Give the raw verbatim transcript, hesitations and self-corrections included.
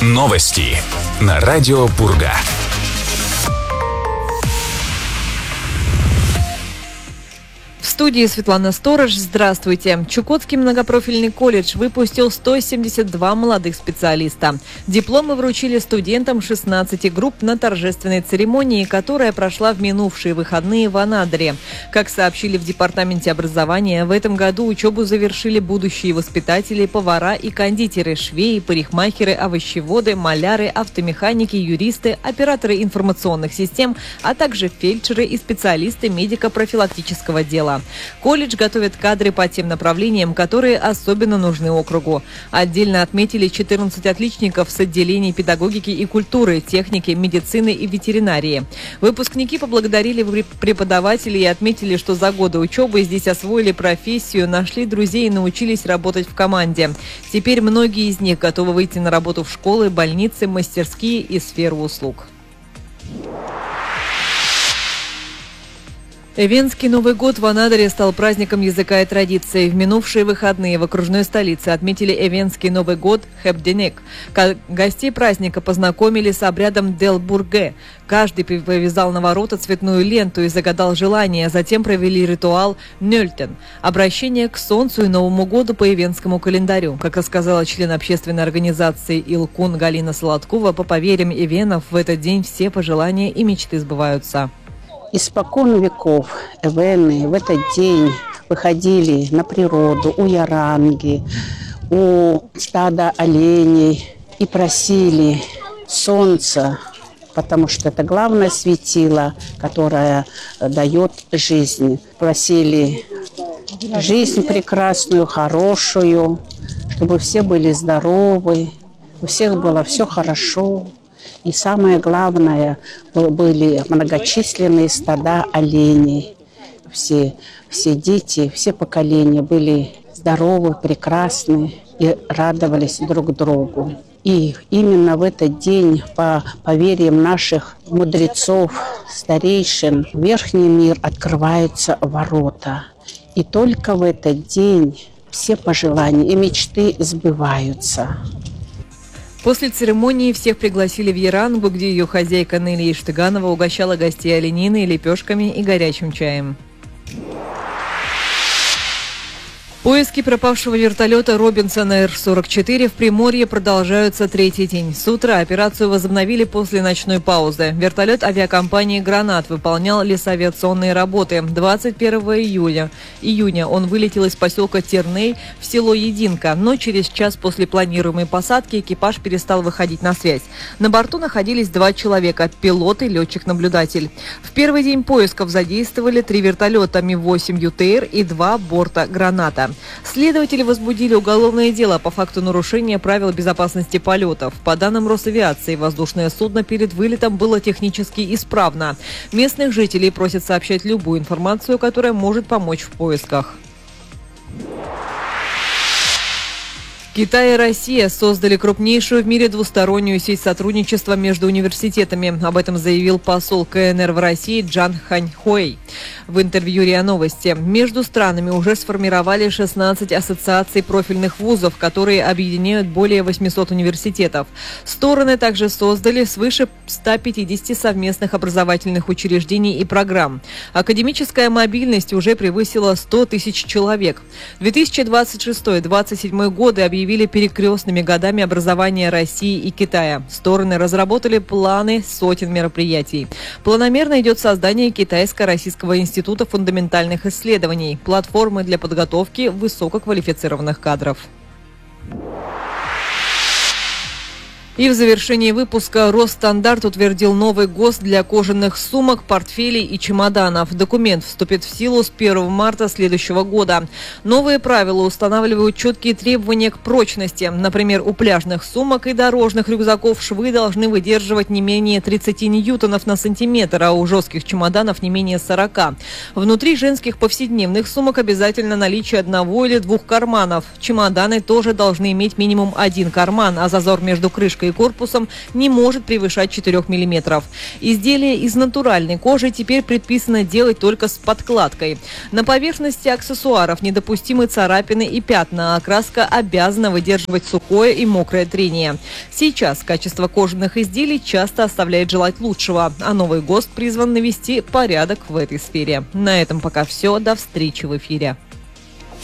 Новости на радио Пурга. В студии Светлана Сторож. Здравствуйте. Чукотский многопрофильный колледж выпустил сто семьдесят два молодых специалиста. Дипломы вручили студентам шестнадцати групп на торжественной церемонии, которая прошла в минувшие выходные в Анадыре. Как сообщили в Департаменте образования, в этом году учебу завершили будущие воспитатели, повара и кондитеры, швеи, парикмахеры, овощеводы, маляры, автомеханики, юристы, операторы информационных систем, а также фельдшеры и специалисты медико-профилактического дела. Колледж готовит кадры по тем направлениям, которые особенно нужны округу. Отдельно отметили четырнадцать отличников с отделений педагогики и культуры, техники, медицины и ветеринарии. Выпускники поблагодарили преподавателей и отметили, что за годы учебы здесь освоили профессию, нашли друзей и научились работать в команде. Теперь многие из них готовы выйти на работу в школы, больницы, мастерские и сферу услуг. Эвенский Новый год в Анадыре стал праздником языка и традиций. В минувшие выходные в окружной столице отметили Эвенский Новый год Хэбденек. Гостей праздника познакомили с обрядом Делбурге. Каждый повязал на ворота цветную ленту и загадал желание. Затем провели ритуал Нёльтен – обращение к солнцу и Новому году по эвенскому календарю. Как рассказала член общественной организации Илкун Галина Солодкова, по поверьям эвенов в этот день все пожелания и мечты сбываются. Испокон веков эвены в этот день выходили на природу у яранги, у стада оленей и просили солнца, потому что это главное светило, которое дает жизнь. Просили жизнь прекрасную, хорошую, чтобы все были здоровы, у всех было все хорошо. И самое главное, были многочисленные стада оленей. Все, все дети, все поколения были здоровы, прекрасны и радовались друг другу. И именно в этот день, по поверьям наших мудрецов, старейшин, в верхний мир открываются ворота. И только в этот день все пожелания и мечты сбываются. После церемонии всех пригласили в Ярангу, где ее хозяйка Нелли Иштыганова угощала гостей олениной, лепешками и горячим чаем. Поиски пропавшего вертолета Робинсона Эр сорок четыре в Приморье продолжаются третий день. С утра операцию возобновили после ночной паузы. Вертолет авиакомпании «Гранат» выполнял лесоавиационные работы. двадцать первого июля, июня он вылетел из поселка Терней в село Единка, но через час после планируемой посадки экипаж перестал выходить на связь. На борту находились два человека – пилот и летчик-наблюдатель. В первый день поисков задействовали три вертолета Ми восемь Ю Т Р и два борта «Граната». Следователи возбудили уголовное дело по факту нарушения правил безопасности полетов. По данным Росавиации, воздушное судно перед вылетом было технически исправно. Местных жителей просят сообщать любую информацию, которая может помочь в поисках. Китай и Россия создали крупнейшую в мире двустороннюю сеть сотрудничества между университетами. Об этом заявил посол Ка Эн Эр в России Джан Ханьхуэй в интервью РИА Новости. Между странами уже сформировали шестнадцать ассоциаций профильных вузов, которые объединяют более восьмисот университетов. Стороны также создали свыше ста пятидесяти совместных образовательных учреждений и программ. Академическая мобильность уже превысила сто тысяч человек. две тысячи двадцать шестой — две тысячи двадцать седьмой годы объявили перекрестными годами образования России и Китая. Стороны разработали планы сотен мероприятий. Планомерно идет создание Китайско-Российского института фундаментальных исследований, платформы для подготовки высококвалифицированных кадров. И в завершении выпуска Росстандарт утвердил новый ГОСТ для кожаных сумок, портфелей и чемоданов. Документ вступит в силу с первого марта следующего года. Новые правила устанавливают четкие требования к прочности. Например, у пляжных сумок и дорожных рюкзаков швы должны выдерживать не менее тридцати ньютонов на сантиметр, а у жестких чемоданов не менее сорока. Внутри женских повседневных сумок обязательно наличие одного или двух карманов. Чемоданы тоже должны иметь минимум один карман, а зазор между крышкой обшивкой и корпусом не может превышать четырёх миллиметров. Изделия из натуральной кожи теперь предписано делать только с подкладкой. На поверхности аксессуаров недопустимы царапины и пятна, а окраска обязана выдерживать сухое и мокрое трение. Сейчас качество кожаных изделий часто оставляет желать лучшего, а новый ГОСТ призван навести порядок в этой сфере. На этом пока все. До встречи в эфире.